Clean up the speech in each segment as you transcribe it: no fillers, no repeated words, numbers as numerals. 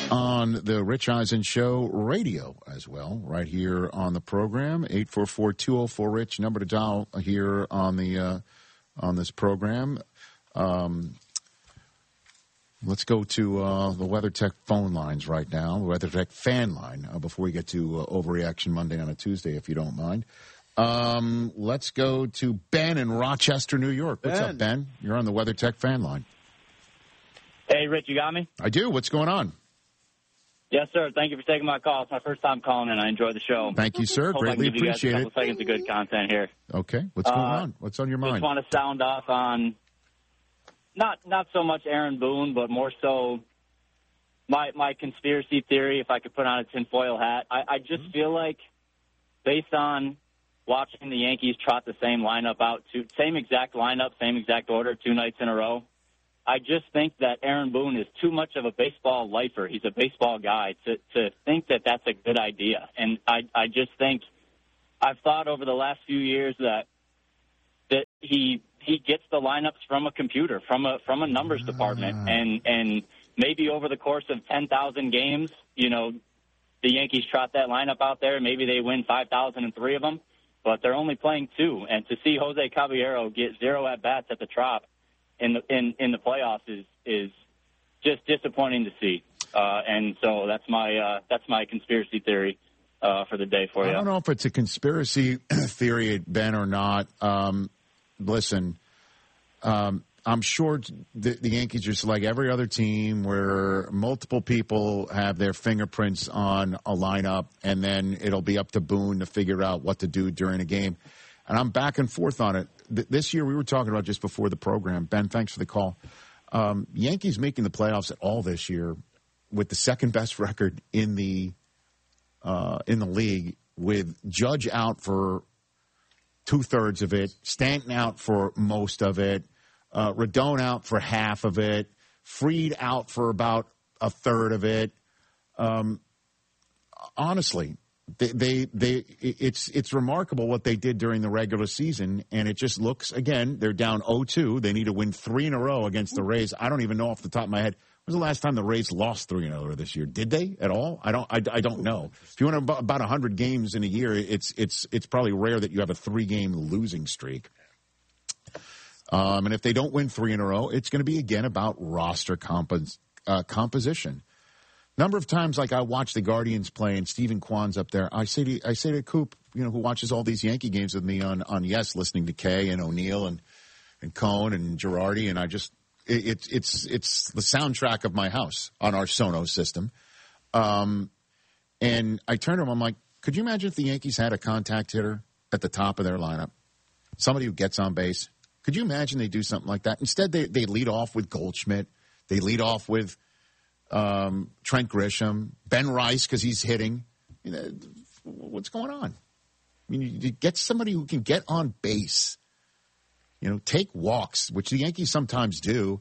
on the Rich Eisen Show radio as well, right here on the program. 844-204-RICH, number to dial here on the on this program. Let's go to the WeatherTech phone lines right now, the WeatherTech fan line, before we get to Overreaction Monday on a Tuesday, if you don't mind. Let's go to Ben in Rochester, New York. What's up, Ben? You're on the WeatherTech fan line. Hey, Rich, you got me? I do. What's going on? Yes, sir. Thank you for taking my call. It's my first time calling, and I enjoy the show. Thank you, sir. Hope Greatly I can give appreciate you guys a it. couple seconds of good content here. Okay. What's going on? What's on your mind? Just want to sound off on not so much Aaron Boone, but more so my conspiracy theory, if I could put on a tinfoil hat. I just feel like, based on watching the Yankees trot the same lineup out, same exact lineup, same exact order, 2 nights in a row, I just think that Aaron Boone is too much of a baseball lifer. He's a baseball guy to think that that's a good idea. And I just think I've thought over the last few years that he gets the lineups from a computer, from a numbers department, and maybe over the course of 10,000 games, you know, the Yankees trot that lineup out there. Maybe they win 5,003 of them, but they're only playing 2. And to see Jose Caballero get 0 at bats at the Trop in the playoffs is just disappointing to see. And so that's my conspiracy theory for the day for you. I don't know if it's a conspiracy theory, Ben, or not. Listen, I'm sure the Yankees are just like every other team where multiple people have their fingerprints on a lineup, and then it'll be up to Boone to figure out what to do during a game. And I'm back and forth on it. This year, we were talking about just before the program. Ben, thanks for the call. Yankees making the playoffs at all this year with the second best record in the league, with Judge out for 2/3 of it, Stanton out for most of it, Rodon out for half of it, Fried out for about 1/3 of it. Honestly, it's remarkable what they did during the regular season, and it just looks, again, they're down 0-2. They need to win 3 in a row against the Rays. I don't even know off the top of my head. When was the last time the Rays lost 3 in a row this year? Did they at all? I don't know. If you want about 100 games in a year, it's probably rare that you have a 3-game losing streak. And if they don't win 3 in a row, it's going to be again about roster composition. Number of times, like I watch the Guardians play and Stephen Kwan's up there, I say to Coop, you know, who watches all these Yankee games with me on Yes, listening to Kay and O'Neill and Cohn and Girardi, and I just it's the soundtrack of my house on our Sonos system. And I turn to him, I'm like, could you imagine if the Yankees had a contact hitter at the top of their lineup? Somebody who gets on base. Could you imagine they do something like that? Instead, they lead off with Goldschmidt. They lead off with Trent Grisham, Ben Rice, because he's hitting. You know, what's going on? I mean, you get somebody who can get on base. You know, take walks, which the Yankees sometimes do.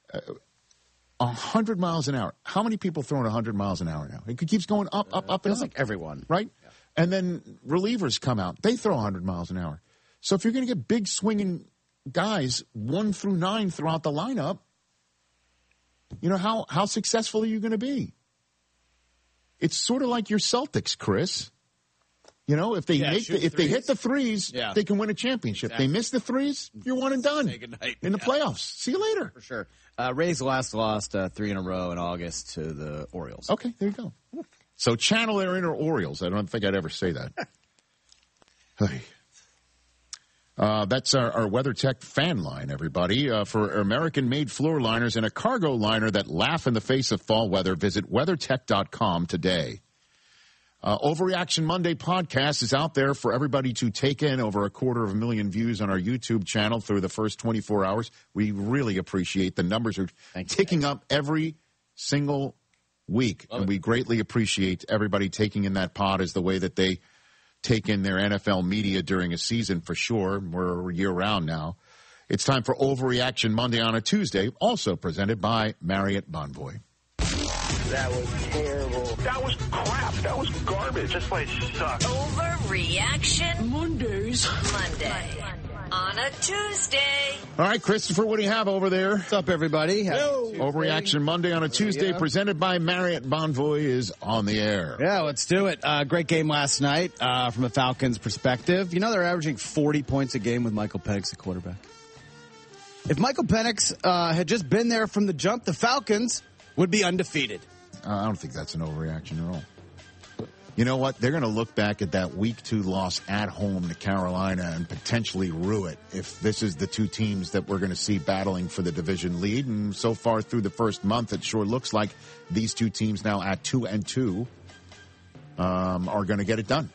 100 miles an hour. How many people throwing 100 miles an hour now? It keeps going up, and up. Like everyone. Right? Yeah. And then relievers come out. They throw 100 miles an hour. So if you're going to get big swinging guys 1 through 9 throughout the lineup, you know, how successful are you going to be? It's sort of like your Celtics, Chris. You know, if they they hit the threes, they can win a championship. Exactly. They miss the threes, you're one and done in the playoffs. See you later. For sure. Rays lost 3 in a row in August to the Orioles. Okay, there you go. So channel their inner Orioles. I don't think I'd ever say that. Hey. That's our WeatherTech fan line, everybody. For American-made floor liners and a cargo liner that laugh in the face of fall weather, visit WeatherTech.com today. Overreaction Monday podcast is out there for everybody to take in. Over 250,000 views on our YouTube channel through the first 24 hours. We really appreciate the numbers are ticking up every single week. And we greatly appreciate everybody taking in that pod as the way that they take in their NFL media during a season, for sure. We're year-round now. It's time for Overreaction Monday on a Tuesday, also presented by Marriott Bonvoy. That was terrible. That was crap. That was garbage. This place sucks. Overreaction Monday on a Tuesday. All right, Christopher, what do you have over there? What's up, everybody? Overreaction Monday on a Tuesday, presented by Marriott Bonvoy, is on the air. Yeah, let's do it. Great game last night from a Falcons perspective. You know, they're averaging 40 points a game with Michael Penix at quarterback. If Michael Penix had just been there from the jump, the Falcons would be undefeated. I don't think that's an overreaction at all. You know what? They're going to look back at that Week 2 loss at home to Carolina and potentially rue it if this is the two teams that we're going to see battling for the division lead. And so far through the first month, it sure looks like these two teams now at 2-2 are going to get it done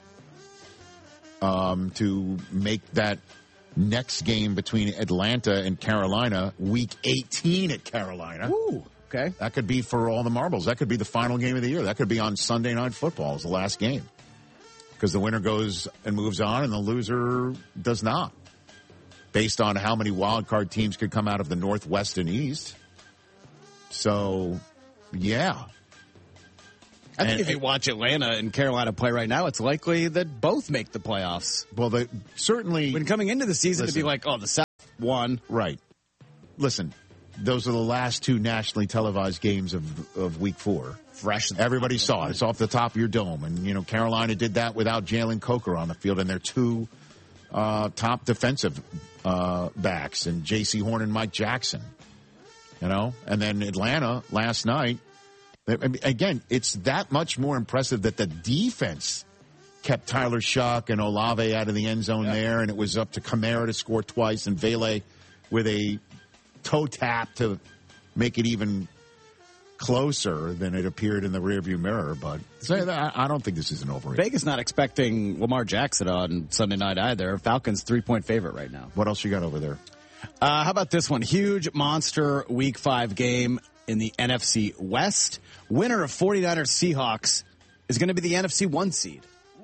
to make that next game between Atlanta and Carolina, Week 18 at Carolina. Ooh. Okay. That could be for all the marbles. That could be the final game of the year. That could be on Sunday Night Football as the last game. Because the winner goes and moves on and the loser does not. Based on how many wild card teams could come out of the Northwest and East. So, yeah. I think if you watch Atlanta and Carolina play right now, it's likely that both make the playoffs. Well, they certainly... When coming into the season, to be like, oh, the South won. Right. Listen, those are the last two nationally televised games of Week 4. Fresh. Everybody saw it. It's off the top of your dome. And, you know, Carolina did that without Jalen Coker on the field and their two top defensive backs, and J.C. Horn and Mike Jackson. You know? And then Atlanta last night. Again, it's that much more impressive that the defense kept Tyler Shuck and Olave out of the end zone there, and it was up to Kamara to score twice and Vele with a toe tap to make it even closer than it appeared in the rearview mirror. But I don't think this is an overreaction. Vegas not expecting Lamar Jackson on Sunday night either. Falcons 3-point favorite right now. What else you got over there? How about this one? Huge monster Week 5 game in the NFC West. Winner of 49ers Seahawks is going to be the NFC 1 seed.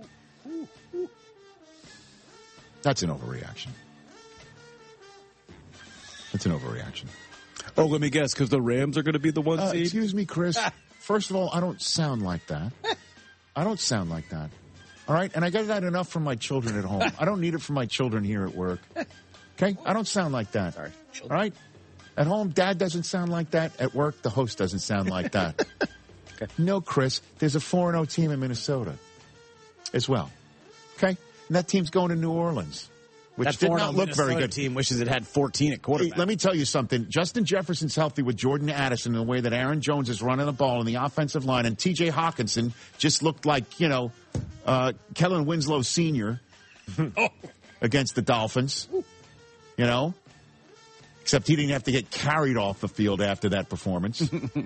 That's an overreaction. That's an overreaction. Oh, let me guess, because the Rams are going to be the 1 seed? Excuse me, Chris. First of all, I don't sound like that. I don't sound like that. All right? And I get that enough from my children at home. I don't need it from my children here at work. Okay? I don't sound like that. Sorry. All right? At home, Dad doesn't sound like that. At work, the host doesn't sound like that. Okay. No, Chris, there's a 4-0 team in Minnesota as well. Okay? And that team's going to New Orleans, which did not look very good. Team wishes it had 14 at quarterback. Hey, let me tell you something. Justin Jefferson's healthy with Jordan Addison in the way that Aaron Jones is running the ball in the offensive line, and T.J. Hawkinson just looked like, Kellen Winslow Sr. against the Dolphins. You know? Except he didn't have to get carried off the field after that performance.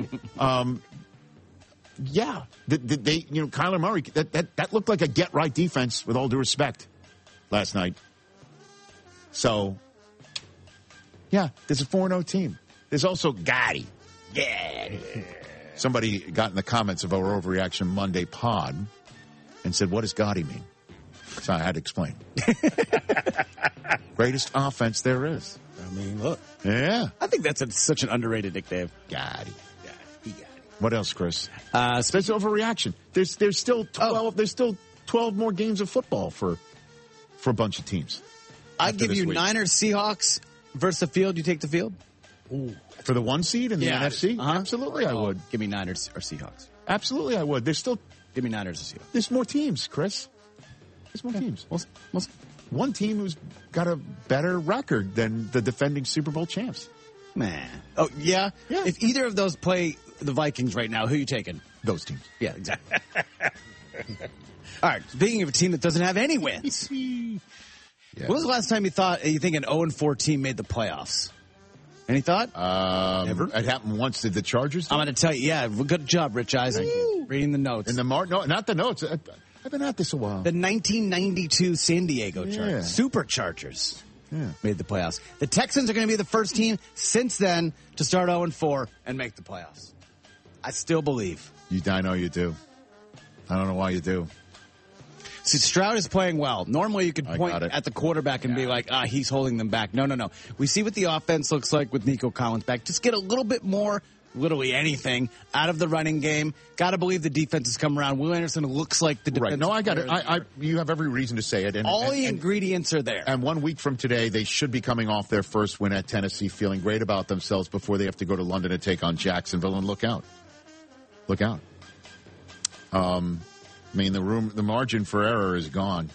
Yeah. Kyler Murray, that looked like a get-right defense, with all due respect, last night. So, yeah, there's a 4-0 team. There's also Gotti. Yeah. Somebody got in the comments of our Overreaction Monday pod and said, what does Gotti mean? So I had to explain. Greatest offense there is. I mean, look. Yeah. I think that's such an underrated nickname. Gotti. He got it. What else, Chris? There's overreaction. There's still 12. There's still 12 more games of football for a bunch of teams. I'd give you Niners Seahawks versus the field. You take the field? Ooh. For the 1 seed in the NFC? Uh-huh. Absolutely, I would. Give me Niners or Seahawks. Absolutely, I would. Give me Niners or Seahawks. There's more teams, Chris. There's more teams. One team who's got a better record than the defending Super Bowl champs. Man. Oh, yeah? If either of those play the Vikings right now, who are you taking? Those teams. Yeah, exactly. All right. Speaking of a team that doesn't have any wins. Yeah. When was the last time you think an 0-4 team made the playoffs? Any thought? Never. It happened once. Did the Chargers? I'm going to tell you. Yeah, good job, Rich Eisen. Thank you. Reading the notes. No, not the notes. I've been at this a while. The 1992 San Diego Chargers, Superchargers, made the playoffs. The Texans are going to be the first team since then to start 0-4 and make the playoffs. I still believe. I know you do. I don't know why you do. See, Stroud is playing well. Normally you could point at the quarterback and be like, he's holding them back. No. We see what the offense looks like with Nico Collins back. Just get a little bit more literally anything out of the running game. Got to believe the defense has come around. Will Anderson looks like the defense. Right. No, I got it. You have every reason to say it. And, all the ingredients are there. And 1 week from today, they should be coming off their first win at Tennessee, feeling great about themselves before they have to go to London to take on Jacksonville. And look out. Look out. I mean, the margin for error is gone.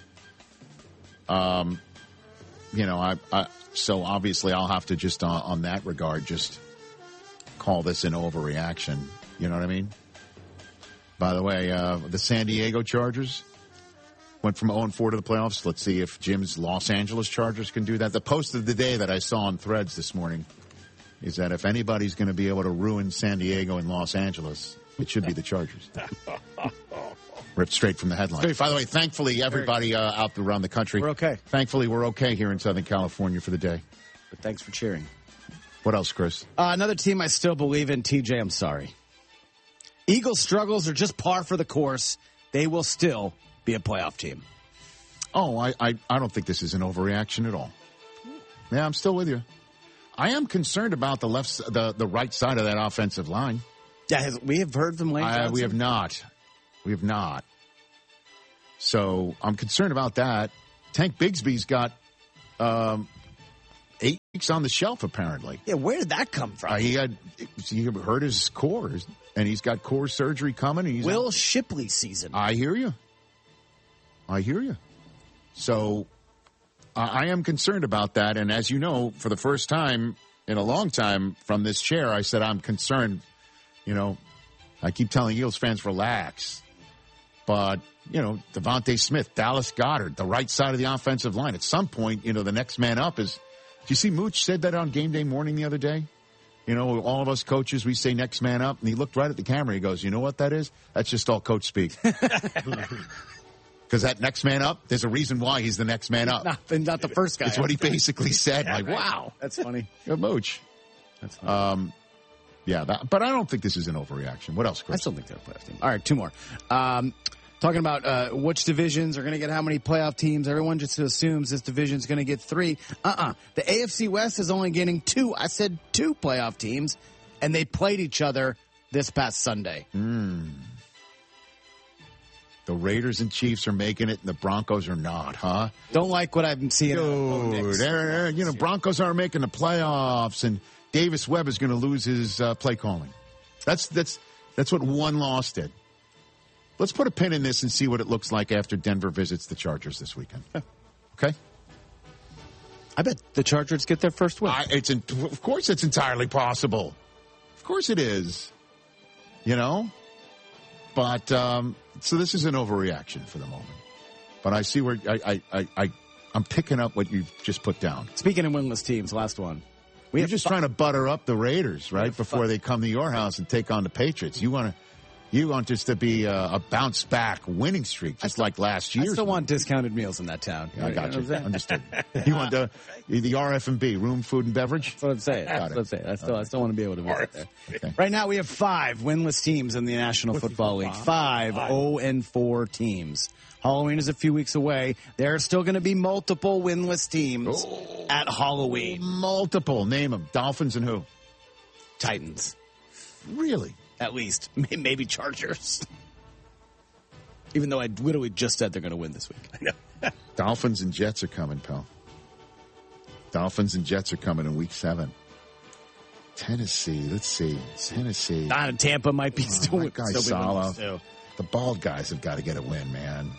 So obviously I'll have to just on that regard just call this an overreaction. You know what I mean? By the way, the San Diego Chargers went from 0-4 to the playoffs. Let's see if Jim's Los Angeles Chargers can do that. The post of the day that I saw on Threads this morning is that if anybody's going to be able to ruin San Diego and Los Angeles, it should be the Chargers. Ripped straight from the headline. By the way, thankfully, everybody out around the country. We're okay. Thankfully, we're okay here in Southern California for the day. But thanks for cheering. What else, Chris? Another team I still believe in, TJ, I'm sorry. Eagles' struggles are just par for the course. They will still be a playoff team. Oh, I don't think this is an overreaction at all. Yeah, I'm still with you. I am concerned about the right side of that offensive line. Yeah, we have heard from Lane Johnson. We have not. We have not. So I'm concerned about that. Tank Bigsby's got 8 weeks on the shelf, apparently. Yeah, where did that come from? He hurt his core, and he's got core surgery coming. Will Shipley season. I hear you. So I am concerned about that. And as you know, for the first time in a long time from this chair, I said I'm concerned. You know, I keep telling Eagles fans, relax. But, Devontae Smith, Dallas Goedert, the right side of the offensive line. At some point, the next man up is... Do you see Mooch said that on game day morning the other day? All of us coaches, we say next man up. And he looked right at the camera. He goes, you know what that is? That's just all coach speak. Because that next man up, there's a reason why he's the next man up. Not the first guy. It's what he basically said. Yeah, like, right. Wow. That's funny. Good Mooch. That's funny. But I don't think this is an overreaction. What else, Chris? I still think they're a playoff team. All right, 2 more. Talking about which divisions are going to get how many playoff teams. Everyone just assumes this division's going to get 3. The AFC West is only getting 2. I said 2 playoff teams, and they played each other this past Sunday. The Raiders and Chiefs are making it, and the Broncos are not, huh? Don't like what I'm seeing. Dude, Broncos aren't making the playoffs, and Davis Webb is going to lose his play calling. That's what one loss did. Let's put a pin in this and see what it looks like after Denver visits the Chargers this weekend. Okay? I bet the Chargers get their first win. Of course it's entirely possible. Of course it is. But, so this is an overreaction for the moment. But I see where I'm picking up what you've just put down. Speaking of winless teams, last one. You're just trying to butter up the Raiders, right? Before they come to your house and take on the Patriots. You want this to be a bounce back winning streak, just like last year. I still want discounted meals in that town. I got you. Understood. You want the RF&B, room, food, and beverage? That's what I'm saying. I still want to be able to visit there. Okay. Right now we have 5 winless teams in the National Football League. 5 0-4 teams. Halloween is a few weeks away. There are still going to be multiple winless teams at Halloween. Multiple. Name them. Dolphins and who? Titans. Really? At least. Maybe Chargers. Even though I literally just said they're going to win this week. Dolphins and Jets are coming, pal. Dolphins and Jets are coming in week 7. Tennessee. Let's see. Tennessee. Tampa might be still winning. The bald guys have got to get a win, man.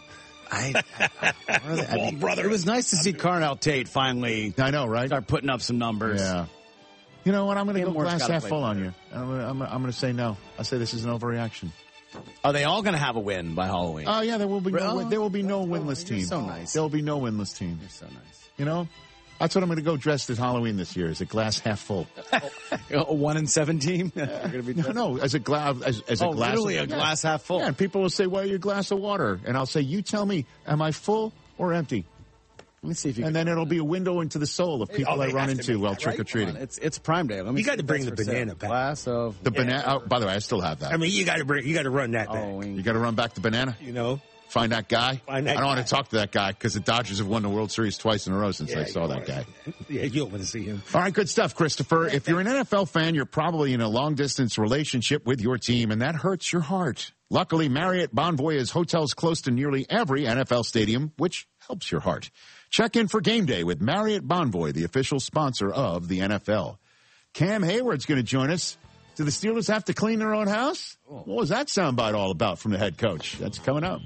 Brother. It was nice to see Carnell Tate finally. I know, right? Start putting up some numbers. Yeah. You know what? I'm going to go glass half full on you. I'm going to say no. I say this is an overreaction. Are they all going to have a win by Halloween? Oh yeah, there will be no winless team. So nice. There will be no winless team. You're so nice. That's what I'm going to go dressed as Halloween this year. Is a glass half full. A 1-7 team. No, as a glass. Literally a glass half full. Yeah, and people will say, "Well, your glass of water," and I'll say, "You tell me, am I full or empty?" Let me see if you. And then it'll be a window into the soul of people I run into while trick or treating. It's Prime Day. You got to bring the banana back. Glass of the banana. Oh, by the way, I still have that. I mean, you got to run that back. You got to run back the banana. Find that guy? Find that I don't guy. want to talk to that guy because the Dodgers have won the World Series twice in a row since I saw that guy. Yeah, you don't want to see him. All right, good stuff, Christopher. If you're an NFL fan, you're probably in a long-distance relationship with your team, and that hurts your heart. Luckily, Marriott Bonvoy has hotels close to nearly every NFL stadium, which helps your heart. Check in for game day with Marriott Bonvoy, the official sponsor of the NFL. Cam Hayward's going to join us. Do the Steelers have to clean their own house? What was that soundbite all about from the head coach? That's coming up.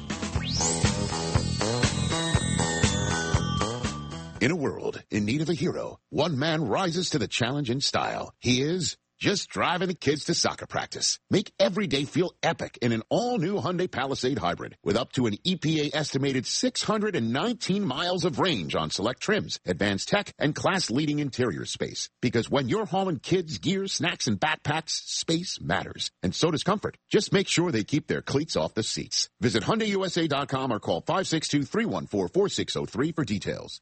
In a world in need of a hero, one man rises to the challenge in style. He is just driving the kids to soccer practice. Make every day feel epic in an all-new Hyundai Palisade Hybrid with up to an EPA-estimated 619 miles of range on select trims, advanced tech, and class-leading interior space. Because when you're hauling kids, gear, snacks, and backpacks, space matters. And so does comfort. Just make sure they keep their cleats off the seats. Visit HyundaiUSA.com or call 562-314-4603 for details.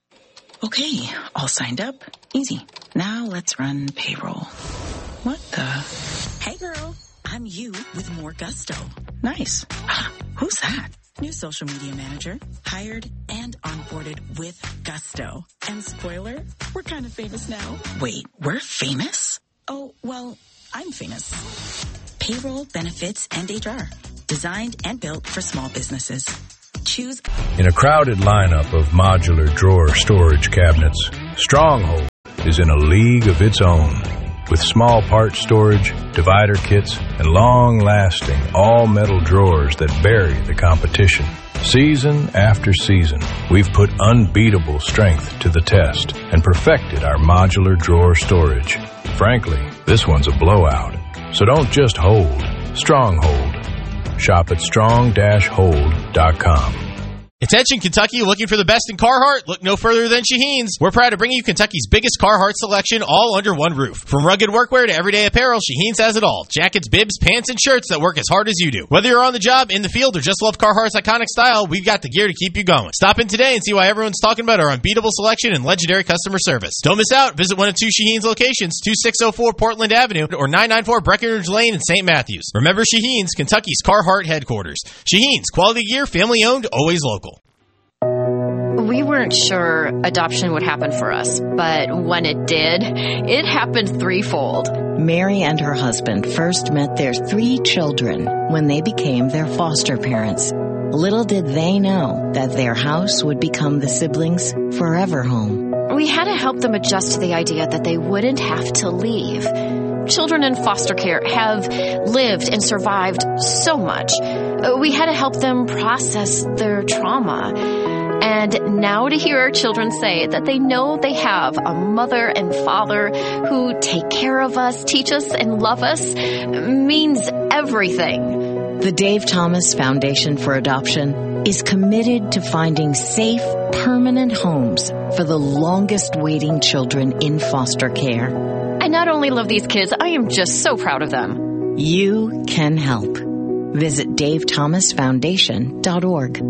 Okay, all signed up. Easy. Now let's run payroll. What the? Hey girl, I'm you with more gusto. Nice. Who's that? New social media manager. Hired and onboarded with gusto. And spoiler, we're kind of famous now. Wait, we're famous? Oh, well, I'm famous. Payroll, benefits, and HR. Designed and built for small businesses. Choose. In a crowded lineup of modular drawer storage cabinets, Stronghold is in a league of its own. With small part storage, divider kits, and long-lasting all-metal drawers that bury the competition. Season after season, we've put unbeatable strength to the test and perfected our modular drawer storage. Frankly, this one's a blowout. So don't just hold, Stronghold. Shop at strong-hold.com. Attention Kentucky, looking for the best in Carhartt? Look no further than Shaheen's. We're proud to bring you Kentucky's biggest Carhartt selection all under one roof. From rugged workwear to everyday apparel, Shaheen's has it all. Jackets, bibs, pants, and shirts that work as hard as you do. Whether you're on the job, in the field, or just love Carhartt's iconic style, we've got the gear to keep you going. Stop in today and see why everyone's talking about our unbeatable selection and legendary customer service. Don't miss out. Visit one of two Shaheen's locations, 2604 Portland Avenue or 994 Breckenridge Lane in St. Matthews. Remember Shaheen's, Kentucky's Carhartt headquarters. Shaheen's, quality gear, family owned, always local. We weren't sure adoption would happen for us, but when it did, it happened threefold. Mary and her husband first met their 3 children when they became their foster parents. Little did they know that their house would become the siblings' forever home. We had to help them adjust to the idea that they wouldn't have to leave. Children in foster care have lived and survived so much. We had to help them process their trauma. And now to hear our children say that they know they have a mother and father who take care of us, teach us, and love us means everything. The Dave Thomas Foundation for Adoption is committed to finding safe, permanent homes for the longest waiting children in foster care. I not only love these kids, I am just so proud of them. You can help. Visit davethomasfoundation.org.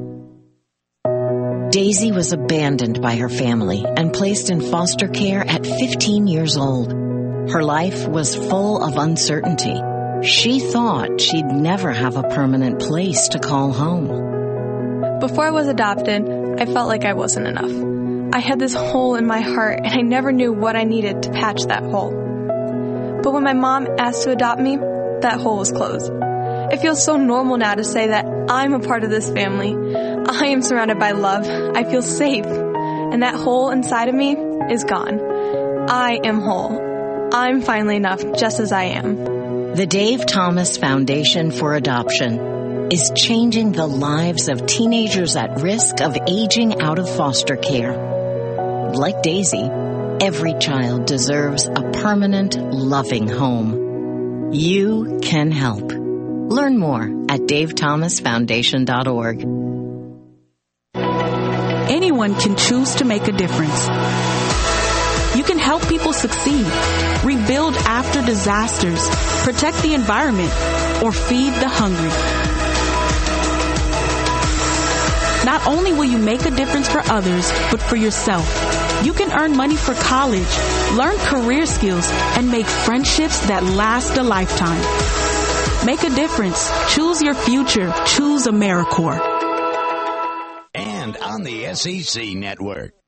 Daisy was abandoned by her family and placed in foster care at 15 years old. Her life was full of uncertainty. She thought she'd never have a permanent place to call home. Before I was adopted, I felt like I wasn't enough. I had this hole in my heart and I never knew what I needed to patch that hole. But when my mom asked to adopt me, that hole was closed. It feels so normal now to say that I'm a part of this family. I am surrounded by love. I feel safe. And that hole inside of me is gone. I am whole. I'm finally enough just as I am. The Dave Thomas Foundation for Adoption is changing the lives of teenagers at risk of aging out of foster care. Like Daisy, every child deserves a permanent, loving home. You can help. Learn more at davethomasfoundation.org. Anyone can choose to make a difference. You can help people succeed, rebuild after disasters, protect the environment, or feed the hungry. Not only will you make a difference for others, but for yourself. You can earn money for college, learn career skills, and make friendships that last a lifetime. Make a difference. Choose your future. Choose AmeriCorps. And on the SEC Network.